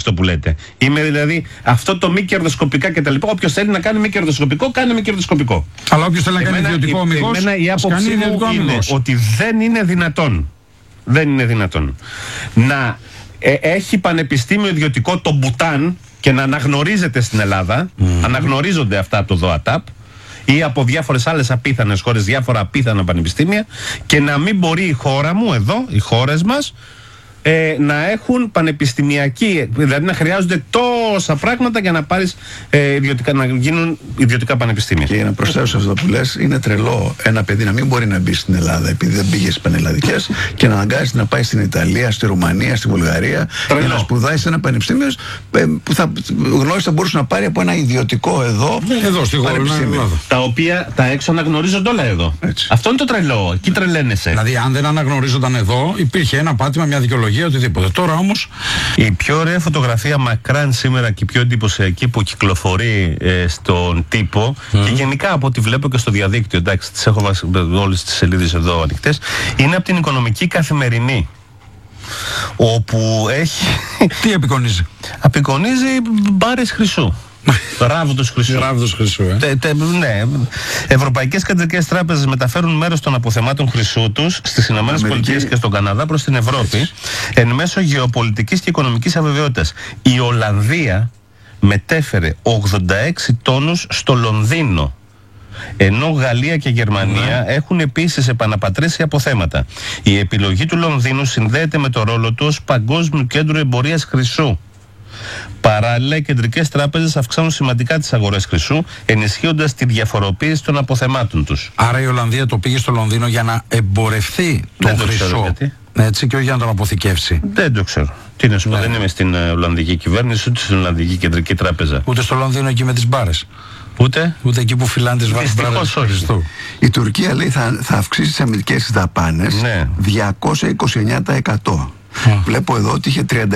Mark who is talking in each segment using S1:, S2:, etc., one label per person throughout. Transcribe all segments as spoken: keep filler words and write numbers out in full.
S1: αυτό που λέτε. Είμαι δηλαδή αυτό το μη κερδοσκοπικά κτλ. Όποιος θέλει να κάνει μη κερδοσκοπικό, κάνει μη κερδοσκοπικό.
S2: Αλλά όποιος θέλει να κάνει ιδιωτικό αμυγός,
S1: εμένα η άποψή μου είναι ότι δεν είναι δυνατόν. Δεν είναι δυνατόν να ε, έχει πανεπιστήμιο ιδιωτικό το Μπουτάν και να αναγνωρίζεται στην Ελλάδα, mm. αναγνωρίζονται αυτά από το ΔΟΑΤΑΠ ή από διάφορες άλλες απίθανες χώρες, διάφορα απίθανα πανεπιστήμια, και να μην μπορεί η χώρα μου εδώ, οι χώρες μας, Ε, να έχουν πανεπιστημιακή, δηλαδή να χρειάζονται τόσα πράγματα για να πάρεις ε, ιδιωτικά, να γίνουν ιδιωτικά πανεπιστήμια. Και
S3: για να προσθέσω σε αυτό που λες, είναι τρελό ένα παιδί να μην μπορεί να μπει στην Ελλάδα επειδή δεν πήγε στις πανελλαδικές και να αναγκάζεται να πάει στην Ιταλία, στη Ρουμανία, στη Βουλγαρία για να σπουδάσει σε ένα πανεπιστήμιο που θα γνώρισε θα μπορούσε να πάρει από ένα ιδιωτικό εδώ,
S2: εδώ στη χώρα,
S1: τα οποία τα έξω αναγνωρίζονται όλα εδώ. Έτσι. Αυτό είναι το τρελό. Εκεί τρελαίνεσαι.
S2: Δηλαδή, αν δεν αναγνωρίζονταν εδώ, υπήρχε ένα πάτημα, μια δικαιολογία. Οτιδήποτε. Τώρα όμως
S1: η πιο ωραία φωτογραφία μακράν σήμερα και η πιο εντυπωσιακή που κυκλοφορεί ε, στον τύπο mm. και γενικά από ό,τι βλέπω και στο διαδίκτυο, εντάξει, τις έχω βάσει όλες τις σελίδες εδώ ανοιχτές, είναι από την Οικονομική Καθημερινή, όπου έχει...
S2: Τι απεικονίζει?
S1: Απεικονίζει μπάρες χρυσού. Ράβδος χρυσού.
S2: Ράβδος χρυσού, ε.
S1: τε, τε, ναι. Ευρωπαϊκές κεντρικές τράπεζες μεταφέρουν μέρος των αποθεμάτων χρυσού τους στις Ηνωμένες Πολιτείες και στον Καναδά προς την Ευρώπη, έτσι, εν μέσω γεωπολιτικής και οικονομικής αβεβαιότητας. Η Ολλανδία μετέφερε ογδόντα έξι τόνους στο Λονδίνο, ενώ Γαλλία και Γερμανία ναι. έχουν επίσης επαναπατρίσει αποθέματα. Η επιλογή του Λονδίνου συνδέεται με το ρόλο του ως παγκόσμιο κέντρο εμπορίας χρυσού. Παράλληλα, οι κεντρικές τράπεζες αυξάνουν σημαντικά τις αγορές χρυσού, ενισχύοντας τη διαφοροποίηση των αποθεμάτων τους.
S2: Άρα η Ολλανδία το πήγε στο Λονδίνο για να εμπορευθεί το
S1: δεν
S2: χρυσό.
S1: Το ξέρω,
S2: έτσι, και όχι για να τον αποθηκεύσει.
S1: Δεν το ξέρω. Τι να σου πω, ναι. δεν είμαι στην uh, Ολλανδική κυβέρνηση, ούτε στην Ολλανδική Κεντρική Τράπεζα.
S2: Ούτε στο Λονδίνο εκεί με τις μπάρες.
S1: Ούτε.
S2: Ούτε εκεί που φυλάνε τις μπάρες.
S3: Η Τουρκία λέει θα, θα αυξήσει τις αμυντικές δαπάνες ναι. διακόσια είκοσι εννέα τοις εκατό. Oh. Βλέπω εδώ ότι είχε τριάντα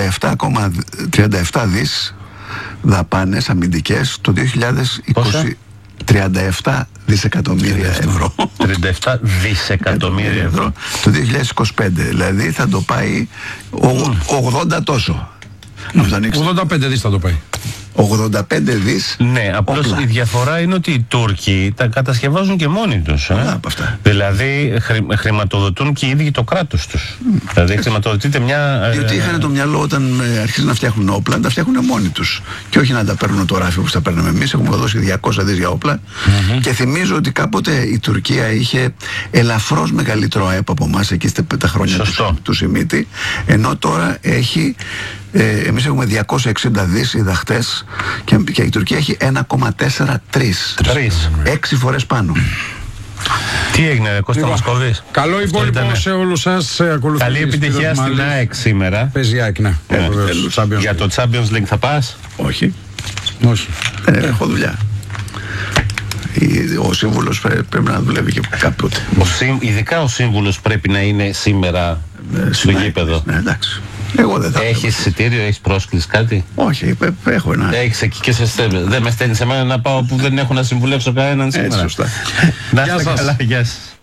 S3: επτά δις δαπάνες αμυντικές το δύο χιλιάδες είκοσι. Πόσα? τριάντα επτά δισεκατομμύρια ευρώ.
S1: τριάντα επτά δισεκατομμύρια ευρώ
S3: το δύο χιλιάδες είκοσι πέντε. Δηλαδή θα το πάει ογδόντα τόσο.
S2: ογδόντα πέντε δις θα το πάει.
S3: ογδόντα πέντε δις.
S1: Ναι, απλώς η διαφορά είναι ότι οι Τούρκοι τα κατασκευάζουν και μόνοι τους. Ε? Δηλαδή χρη, χρηματοδοτούν και οι ίδιοι το κράτος τους. Mm. Δηλαδή χρηματοδοτείται μια.
S3: Διότι ε, είχαν το μυαλό όταν ε, αρχίζουν να φτιάχνουν όπλα, να τα φτιάχνουν μόνοι τους. Και όχι να τα παίρνουν το ράφι όπως τα παίρνουμε εμείς. Έχουμε δώσει διακόσια δις για όπλα. Mm-hmm. Και θυμίζω ότι κάποτε η Τουρκία είχε ελαφρώς μεγαλύτερο ΑΕΠ από εμάς εκεί τα χρόνια του, του Σιμίτη. Ενώ τώρα έχει. Ε, εμείς έχουμε διακόσια εξήντα δις διδαχτές και, και η Τουρκία έχει ένα κόμμα τέσσερα τρία. Έξι φορές πάνω.
S1: Τι έγινε, Κώστα Μασκοβής?
S2: Καλό υπόλοιπο σε όλους σας.
S1: Καλή επιτυχία στην ΑΕΚ σήμερα.
S2: Παίζει ΑΕΚ, ναι.
S1: Ε, ε, για το Champions League θα πας?
S3: Όχι.
S2: Όχι.
S3: Δεν έχω δουλειά. Ο σύμβουλος πρέπει να δουλεύει και κάποτε.
S1: Ο σύμ, ειδικά ο σύμβουλος πρέπει να είναι σήμερα ε, στο γήπεδο.
S3: Ναι, εντάξει. Εγώ δεν θα
S1: έχεις εισιτήριο, έχεις πρόσκληση, κάτι?
S3: Όχι, έχω ένα.
S1: Έχεις εκεί και σε στέλνει. Δεν με στέλνει σε μένα να πάω που δεν έχω να συμβουλεύσω κανέναν σήμερα.
S3: Έτσι, σωστά.
S1: Να είστε καλά, γεια σας.